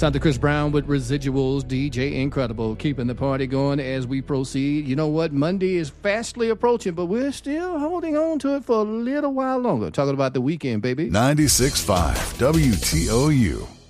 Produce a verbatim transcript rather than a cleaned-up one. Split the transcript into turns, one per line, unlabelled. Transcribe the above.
Sound to Chris Brown with Residuals, D J Incredible, keeping the party going as we proceed. You know what? Monday is fastly approaching, but we're still holding on to it for a little while longer. Talking about the weekend, baby.
ninety-six point five W T O U.